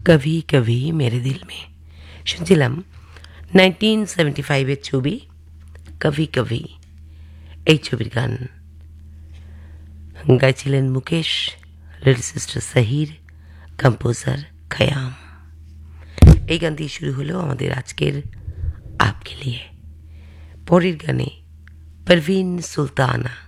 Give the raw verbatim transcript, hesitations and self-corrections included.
কভি কভি মেরে দিল মে শুনছিলাম নাইনটিন সেভেন্টি ফাইভের ছবি কভি কভি, এই ছবির গান গাইছিলেন Mukesh, little sister Sahir, composer খয়াম। এই গান দিয়ে শুরু হলো আমাদের আজকের আপকে লিয়ে। পরের গানে পারভিন সুলতানা